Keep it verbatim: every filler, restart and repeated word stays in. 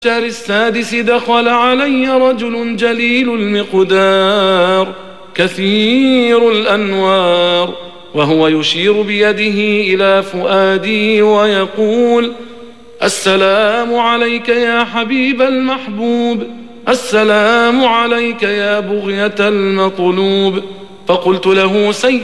الشهر السادس دخل علي رجل جليل المقدار كثير الأنوار وهو يشير بيده إلى فؤادي ويقول: السلام عليك يا حبيب المحبوب، السلام عليك يا بغية المطلوب. فقلت له: سيدي